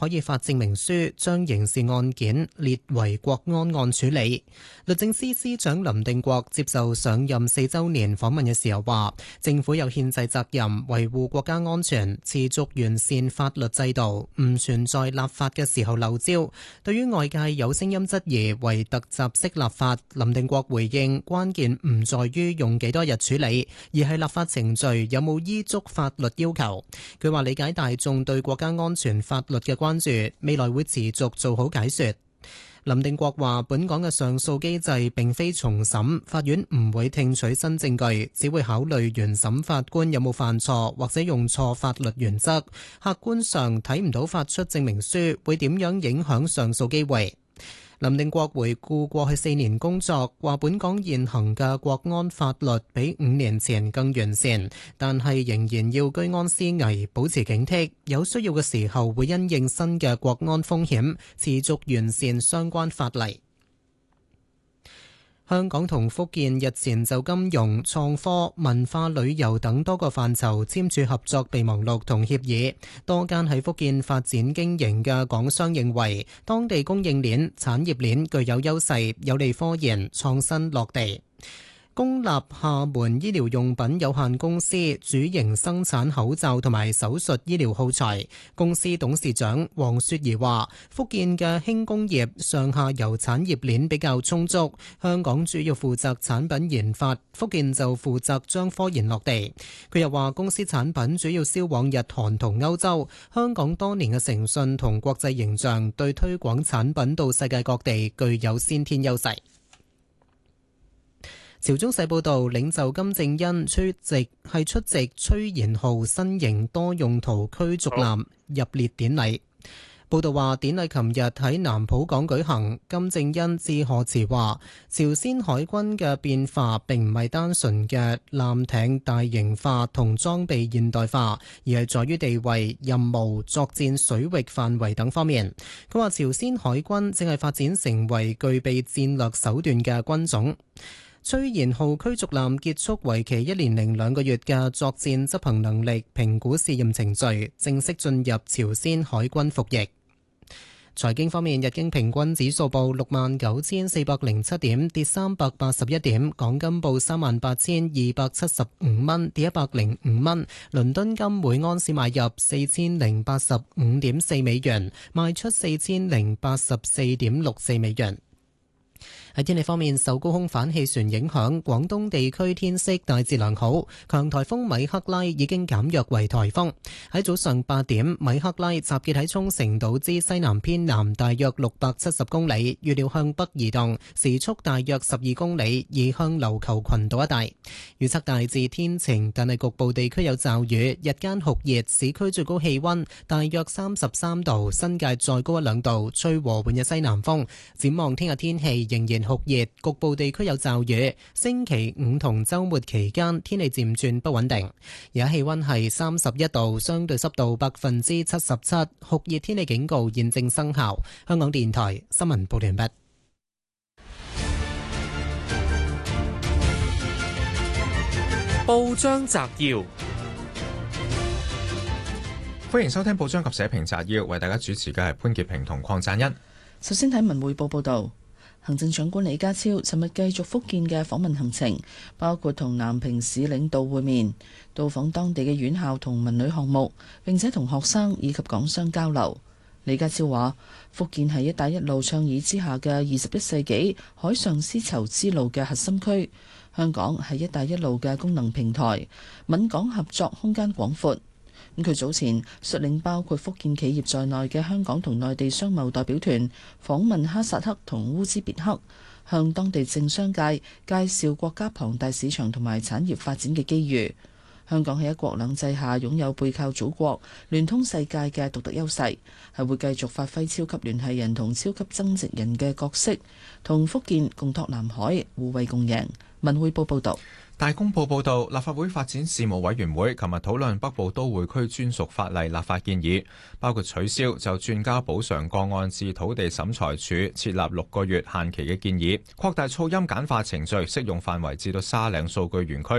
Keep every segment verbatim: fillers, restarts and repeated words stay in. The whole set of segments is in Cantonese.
可以發證明書，將刑事案件列為國安案處理。律政司司長林定國接受上任四週年訪問嘅時候話，政府有憲制責任維護國家安全，持續完善法律制度，唔存在立法嘅時候漏招。對於外界有聲音質疑為突襲式立法，林定國回應關鍵唔在於用幾多日處理，而係立法程序有冇依足法律要求。佢話理解大眾對國家安全法律嘅關注，未來會持續做好解說。林定國話本港嘅上訴機制並非重審，法院唔會聽取新證據，只會考慮原審法官有冇犯錯或者用錯法律原則。客觀上睇唔到發出證明書會點樣影響上訴機會。林定國回顧過去四年工作，話本港現行嘅國安法律比五年前更完善，但係仍然要居安思危，保持警惕，有需要嘅時候會因應新嘅國安風險，持續完善相關法例。香港同福建日前就金融、創科、文化旅遊等多個範疇簽署合作備忘錄同協議。多間喺福建發展經營嘅港商認為，當地供應鏈、產業鏈具有優勢，有利科研創新落地。公立廈門醫療用品有限公司主營生產口罩同埋手術醫療耗材。公司董事長黃雪兒話，福建嘅輕工業上下游產業鏈比較充足，香港主要負責產品研發，福建就負責將科研落地。佢又話，公司產品主要銷往日韓同歐洲，香港多年嘅誠信同國際形象對推廣產品到世界各地具有先天優勢。朝中社報導，領袖金正恩出席係出席崔賢浩新型多用途驅逐艦入列典禮。報道話，典禮琴日喺南浦港舉行。金正恩致賀詞話，朝鮮海軍嘅變化並唔係單純嘅艦艇大型化同裝備現代化，而係在於地位、任務、作戰水域範圍等方面。佢話，朝鮮海軍正係發展成為具備戰略手段嘅軍種。崔賢浩驅逐艦結束為期一年零兩個月嘅作戰執行能力評估試驗程序，正式進入朝鮮海軍服役。財經方面，日經平均指數報六萬九千四百零七點，跌三百八十一點；港金報三萬八千二百七十五蚊，跌一百零五蚊。倫敦金每安士買入四千零八十五點四美元，賣出四千零八十四點六四美元。喺天氣方面，受高空反氣旋影響，廣東地區天色大致良好。強颱風米克拉已經減弱為颱風。喺早上八點，米克拉集結喺沖繩島之西南偏南大約六百七十公里，預料向北移動，時速大約十二公里，移向琉球群島一帶。預測大致天晴，但係局部地區有驟雨。日間酷熱，市區最高氣溫大約三十三度，新界再高一兩度，吹和緩嘅西南風。展望聽日天氣仍然酷熱，局部地區有驟雨。星期五同週末期間天氣漸轉不穩定。而家氣溫係三十一度，相對濕度百分之七十七，酷熱天氣警告現正生效。香港電台新聞報道完畢。 報章摘要，歡迎收聽報章及社評摘要，為大家主持嘅係潘潔平同鄺贊恩。 首先睇文匯報報道。行政長官李家超尋日繼續福建嘅訪問行程，包括同南平市領導會面，到訪當地嘅院校同文旅項目，並且同學生以及港商交流。李家超話：福建係一帶一路倡議之下嘅二十一世紀海上絲綢之路嘅核心區，香港係一帶一路嘅功能平台，閩港合作空間廣闊。咁佢早前率領包括福建企業在內嘅香港同內地商貿代表團訪問哈薩克同烏茲別克，向當地政商界介紹國家龐大市場同埋產業發展嘅機遇。香港喺一國兩制下擁有背靠祖國、聯通世界嘅獨特優勢，係會繼續發揮超級聯繫人同超級增值人嘅角色，同福建共拓南海，互惠共贏。文匯報報道。 大公報報導，立法會發展事務委員會琴日討論北部都會區專屬法例立法建議，包括取消就轉交補償個案至土地審裁處設立六個月限期嘅建議，擴大噪音簡化程序適用範圍至到沙嶺數據園區。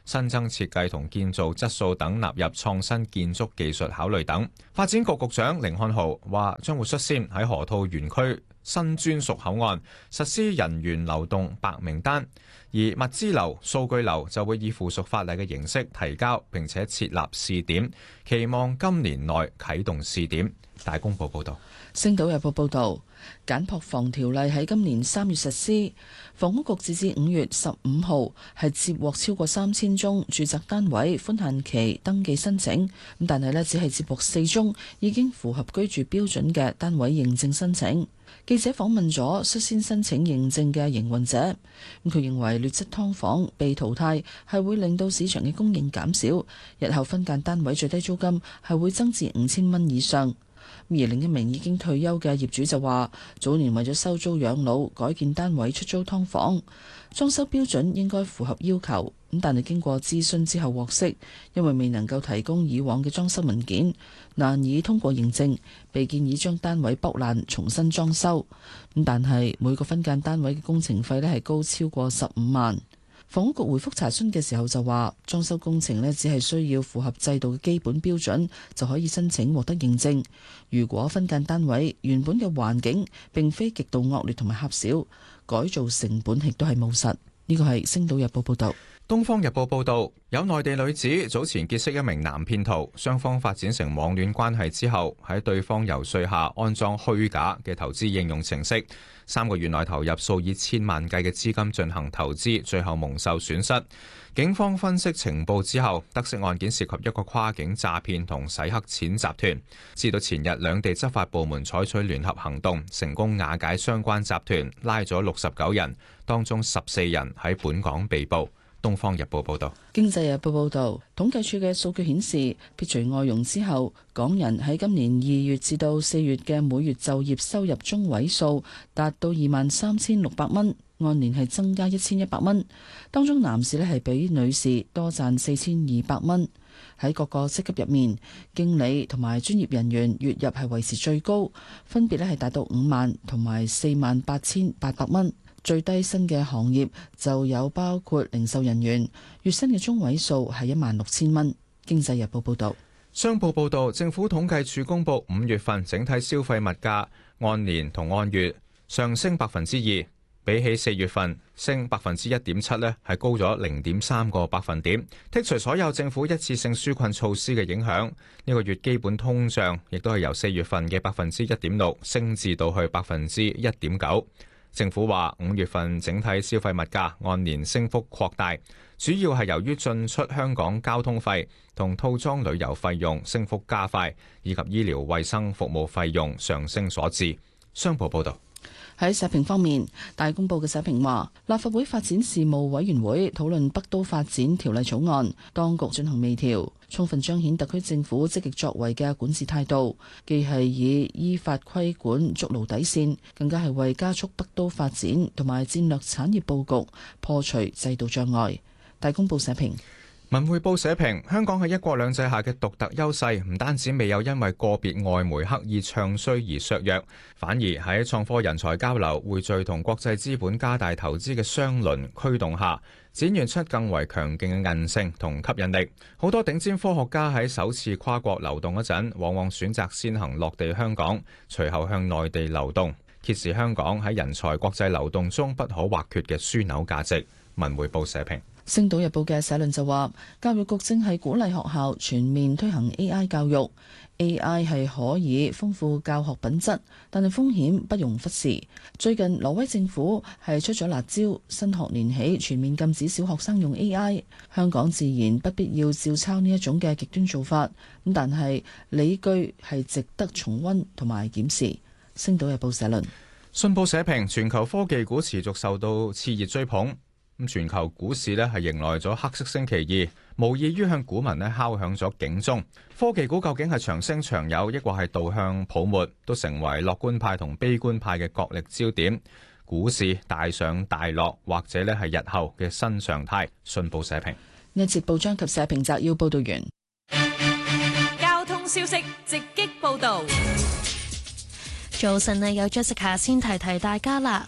新增設計同建造質素等納入創新建築技術考慮等。發展局局長甯漢豪話，將會率先喺河套園區新專屬口岸實施人員流動白名單，而物資流、數據流就會以附屬法例嘅形式提交，並且設立試點，期望今年內啟動試點。大公報報道。 星島日報報導，簡樸房條例喺今年三月實施，房屋局截至五月十五號係接獲超過三千宗住宅單位寬限期登記申請，咁但係呢只係接獲四宗已經符合居住標準嘅單位認證申請。記者訪問咗率先申請認證嘅營運者，咁佢認為劣質劏房被淘汰係會令到市場嘅供應減少，日後分間單位最低租金係會增至五千蚊以上。而另一名已經退休嘅業主就話，早年為咗收租養老，改建單位出租劏房，裝修標準應該符合要求，咁但係經過諮詢之後獲悉，因為未能夠提供以往嘅裝修文件，難以通過認證，被建議將單位剝爛重新裝修。咁但係每個分間單位嘅工程費呢係高超過十五萬。房屋局回覆查詢嘅時候就話，裝修工程呢只係需要符合制度嘅基本標準就可以申請獲得認證。如果分間單位原本嘅環境並非極度惡劣同埋狹小，改造成本亦都係務實。呢個係《星島日報》報導。 《東方日報》報導，有內地女子早前結識一名男騙徒，雙方發展成網戀關係之後，喺對方遊說下安裝虛假嘅投資應用程式，三個月內投入數以千萬計嘅資金進行投資，最後蒙受損失。警方分析情報之後，得悉案件涉及一個跨境詐騙同洗黑錢集團。至到前日，兩地執法部門採取聯合行動，成功瓦解相關集團，拉咗六十九人，當中十四人喺本港被捕。《東方日報》報導，《 經濟日報》報導，統計處嘅數據顯示，撇除外傭之後，港人喺今年二月至到四月嘅每月就業收入中位數達到二萬三千六百蚊，按年係增加一千一百蚊。當中男士呢係比女士多賺四千二百蚊。喺各個職級入面，經理同埋專業人員月入係維持最高，分別呢係達到五萬同埋四萬八千八百蚊。最低薪嘅行業就有包括零售人員，月薪嘅中位數係一萬六千蚊。經濟日報報導。 商報報導，政府統計處公佈五月份整體消費物價按年同按月上升百分之二，比起四月份升百分之一點七呢，係高咗零點三個百分點。剔除所有政府一次性紓困措施嘅影響，呢個月基本通脹亦都係由四月份嘅百分之一點六升至到去百分之一點九。政府話五月份整體消費物價按年升幅擴大，主要係由於進出香港交通費同套裝旅遊費用升幅加快，以及醫療衛生服務費用上升所致。商報報導。 喺社評方面，大公報嘅社評話，立法會發展事務委員會討論北都發展條例草案，當局進行微調，充分彰顯特區政府積極作為嘅管治態度，既係以依法規管築牢底線，更加係為加速北都發展同埋戰略產業佈局破除制度障礙。大公報社評。 文匯報社評，香港喺一國兩制下嘅獨特優勢，唔單止未有因為個別外媒刻意唱衰而削弱，反而喺創科人才交流、匯聚同國際資本加大投資嘅雙輪驅動下，展現出更為強勁嘅韌性同吸引力。好多頂尖科學家喺首次跨國流動嗰陣，往往選擇先行落地香港，隨後向內地流動，揭示香港喺人才國際流動中不可或缺嘅樞紐價值。文匯報社評。 星島日報嘅社論就話，教育局正係鼓勵學校全面推行 A I 教育 ，A I 係可以豐富教學品質，但係風險不容忽視。最近挪威政府係出咗辣招，新學年起全面禁止小學生用 A I， 香港自然不必要照抄呢一種嘅極端做法。咁但係理據係值得重溫同埋檢視。星島日報社論。 信報社評，全球科技股持續受到熾熱追捧。咁全球股市呢係迎來咗黑色星期二，無異於向股民呢敲響咗警鐘。科技股究竟係長升長有，抑或係導向泡沫，都成為樂觀派同悲觀派嘅角力焦點。股市大上大落，或者呢係日後嘅新常態。信報社評。 呢一節報章及社評摘要報道完。 交通消息直擊報道。 早晨啊，有 Jessica 先提提大家啦。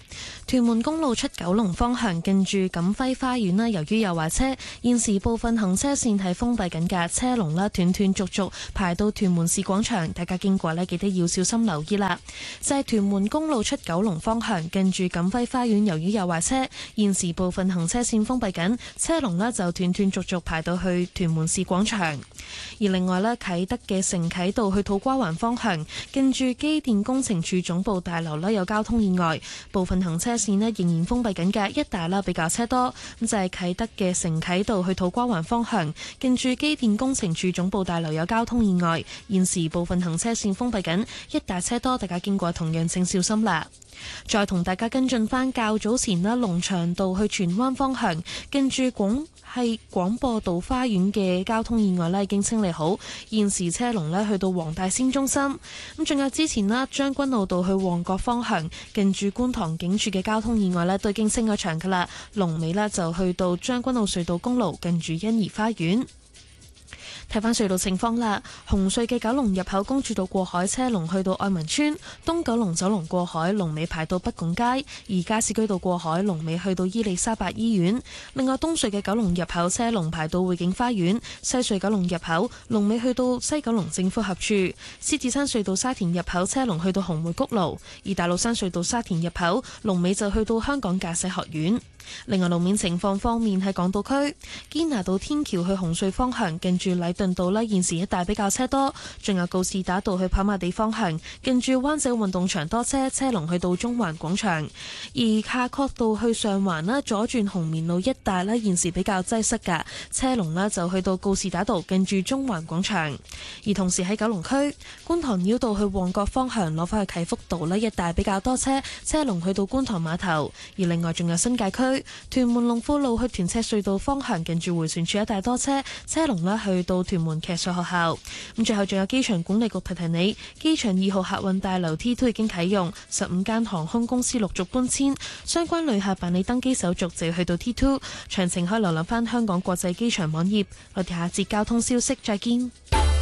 屯門公路出九龍方向近住錦輝花園啦，由於有壞車，現時部分行車線係封閉緊嘅，車龍啦斷斷續續排到屯門市廣場，大家經過呢，記得要小心留意啦。就係屯門公路出九龍方向近住錦輝花園，由於有壞車，現時部分行車線封閉緊，車龍呢就斷斷續續排到去屯門市廣場。而另外呢，啟德嘅承啟道去土瓜灣方向近住機電工程處總部大樓呢有交通意外，部分行車線呢仍然封閉緊嘅，一帶啦比較車多。咁就係啟德嘅承啟道去土瓜灣方向近住機電工程處總部大樓有交通意外，現時部分行車線封閉緊，一帶車多，大家經過同樣請小心啦。再同大家跟進返較早前啦，龍翔道去荃灣方向近住廣係廣播道花園嘅交通意外呢已經清理好，現時車龍呢去到黃大仙中心。咁仲有之前啦，將軍澳道去旺角方向近住觀塘警署嘅交通意外呢都已經清咗場噶啦，龍尾呢就去到將軍澳隧道公路近住欣怡花園。睇返隧道情況啦，紅隧嘅九龍入口公主道過海車龍去到愛民村，東九龍走廊過海龍尾排到北拱街，而加士居道過海龍尾去到伊利沙伯醫院。另外東隧嘅九龍入口車龍排到匯景花園，西隧九龍入口龍尾去到西九龍政府合署，獅子山隧道沙田入口車龍去到紅梅谷路，而大老山隧道沙田入口龍尾就去到香港駕駛學院。另外路面情況方面，喺港島區堅拿道天橋去紅隧方向近住禮頓道呢現時一帶比較車多，仲有告士打道去跑馬地方向近住灣仔運動場多車，車龍去到中環廣場。而夏慤道去上環呢左轉紅棉路一帶呢現時比較擠塞㗎，車龍呢就去到告士打道近住中環廣場。而同時喺九龍區觀塘繞道去旺角方向攞返去啟福道呢一帶比較多車，車龍去到觀塘碼頭。而另外仲有新界區屯門龍富路去屯赤隧道方向近住迴旋處一帶多車，車龍呢去到屯門騎術學校。咁最後仲有機場管理局提提你，機場二號客運大樓 T 二 已經啟用，十五間航空公司陸續搬遷，相關旅客辦理登機手續就要去到 T 二。詳情可以瀏覽翻香港國際機場網頁。我哋下節交通消息再見。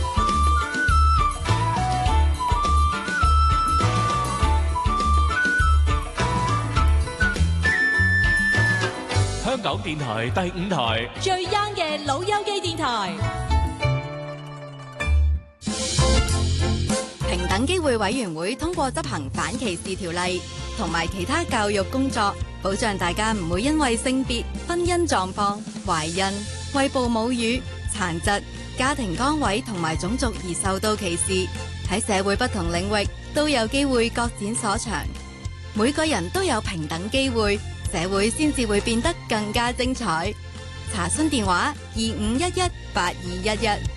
香港電台第五台最 young 嘅老友記電台。 平等機會委員會通過執行反歧視條例同埋其他教育工作，保障大家唔會因為性別、婚姻狀況、懷孕、餵哺母乳、殘疾、家庭崗位同埋種族而受到歧視。喺社會不同領域都有機會各展所長，每個人都有平等機會，社會先至會變得更加精彩。查詢電話：二五一一八二一一。